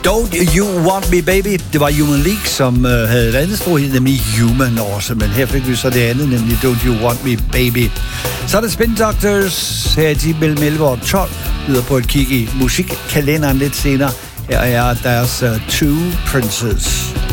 Don't You Want Me Baby. Det var Human League, som havde et andet sprog, nemlig Human også. Men her fik vi så det andet, nemlig Don't You Want Me Baby. Så er der Spin Doctors her i time mellem 11 og 12. Videre på et kig i musikkalenderen lidt senere. Her er deres Two Princes.